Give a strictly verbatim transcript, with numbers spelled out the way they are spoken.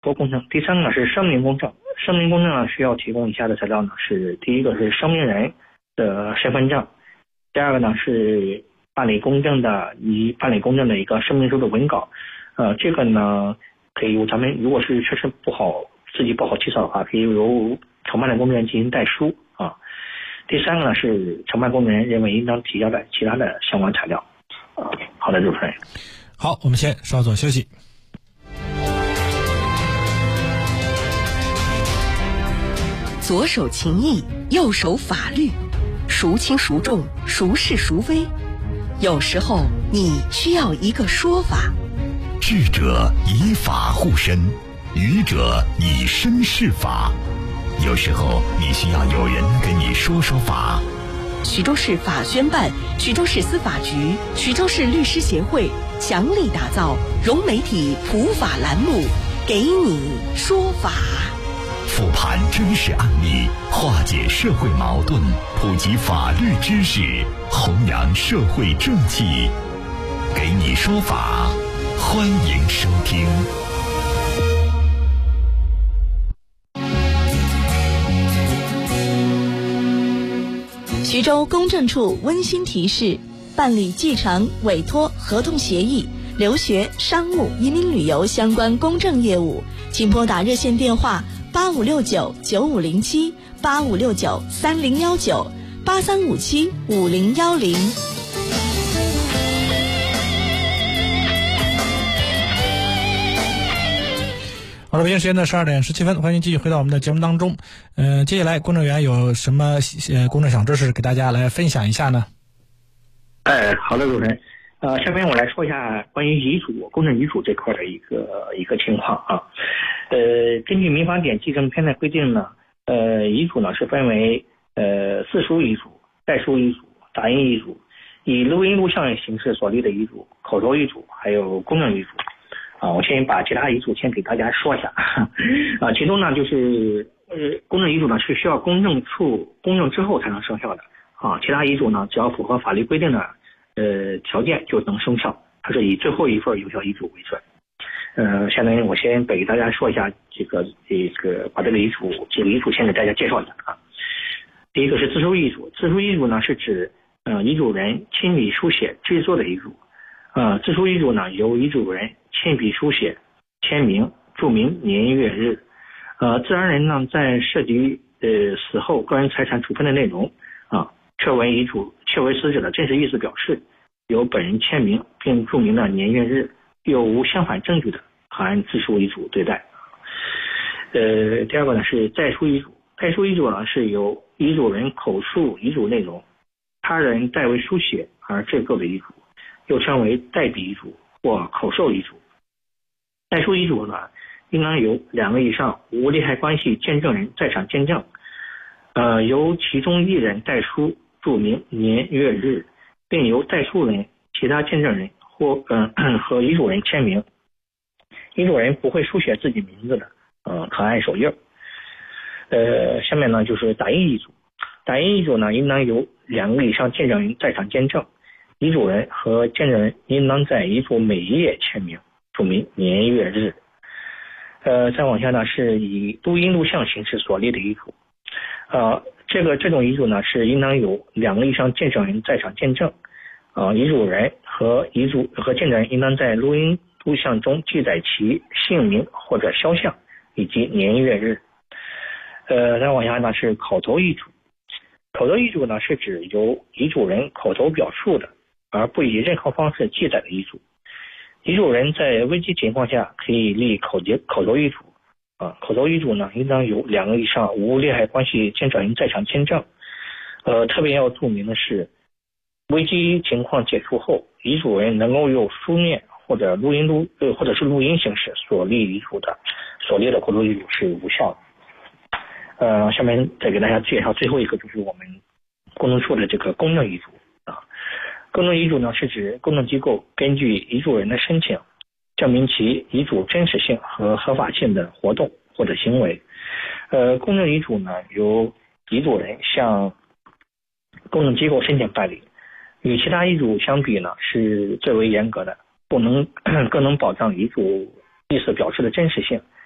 托工程。第三个呢是声明公证。声明公证呢需要提供以下的材料呢，是第一个是声明人的身份证，第二个呢是办理公证的以办理公证的一个声明书的文稿。呃，这个呢可以由咱们如果是确实不好自己不好起草的话，可以由承办的公证人进行代书啊。第三个呢是承办公证人认为应当提交的其他的相关材料。啊，好的，主持人。 好，我们先稍作休息。 左手情义，右手法律，孰轻孰重，孰是孰非？有时候你需要一个说法。 智者以法护身，愚者以身试法。有时候你需要有人跟你说说法。 徐州市法宣办、徐州市司法局、徐州市律师协会强力打造融媒体普法栏目，给你说法。 复盘真实案例，化解社会矛盾，普及法律知识，弘扬社会正气。给你说法，欢迎收听。 徐州公证处温馨提示：办理继承、委托、合同协议、留学、商务、移民旅游相关公证业务，请拨打热线电话八五六九九五零七、八五六九三零幺九、八三五七五零幺零。 好了，北京时间的十二点十七分，欢迎继续回到我们的节目当中。嗯、呃，接下来公证员有什么呃公证小知识给大家来分享一下呢？ 哎，好的，主持人。呃，下面我来说一下关于遗嘱、公证遗嘱这块的一个一个情况啊。呃，根据民法典继承篇的规定呢，呃，遗嘱呢是分为呃自书遗嘱、代书遗嘱、打印遗嘱、以录音录像形式所立的遗嘱、口头遗嘱，还有公证遗嘱。啊，我先把其他遗嘱先给大家说一下啊，其中呢就是呃公证遗嘱呢是需要公证处公证之后才能生效的啊，其他遗嘱呢只要符合法律规定的呃条件就能生效，它是以最后一份有效遗嘱为准。呃，下面我先给大家说一下这个这个把这个遗嘱几个遗嘱先给大家介绍一下啊。第一个是自书遗嘱，自书遗嘱呢是指呃遗嘱人亲笔书写制作的遗嘱。呃，自书遗嘱呢由遗嘱人亲笔书写、签名、注明年月日。呃，自然人呢在涉及呃死后个人财产处分的内容啊，确为遗嘱确为死者的真实意思表示，由本人签名并注明的年月日，又无相反证据的，可按自书遗嘱对待。呃，第二个呢是代书遗嘱，代书遗嘱呢是由遗嘱人口述遗嘱内容，他人代为书写而制构的遗嘱，又称为代笔遗嘱或口授遗嘱。代书遗嘱呢，应当由两个以上无利害关系见证人在场见证，呃，由其中一人代书注明年月日，并由代书人、其他见证人或呃和遗嘱人签名。遗嘱人不会书写自己名字的，呃，可按手印。呃，下面呢就是打印遗嘱。打印遗嘱呢，应当由两个以上见证人在场见证，遗嘱人和见证人应当在遗嘱每一页签名，注明年月日。呃，再往下呢是以录音录像形式所立的遗嘱。呃，这个这种遗嘱呢是应当有两个以上见证人在场见证，呃，遗嘱人和遗嘱和见证人应当在录音录像中记载其姓名或者肖像以及年月日。呃，再往下呢是口头遗嘱。口头遗嘱呢是指由遗嘱人口头表述的，而不以任何方式记载的遗嘱。遗嘱人在危机情况下可以立口节口头遗嘱啊，口头遗嘱呢应当有两个以上无利害关系见证人在场见证。呃，特别要注明的是，危机情况解除后，遗嘱人能够用书面或者录音录呃或者是录音形式所立遗嘱的，所立的口头遗嘱是无效的。呃，下面再给大家介绍最后一个，就是我们公证处的这个公证遗嘱啊。公证遗嘱呢是指公证机构根据遗嘱人的申请，证明其遗嘱真实性和合法性的活动或者行为。呃，公证遗嘱呢由遗嘱人向公证机构申请办理，与其他遗嘱相比呢是最为严格的，不能更能保障遗嘱意思表示的真实性，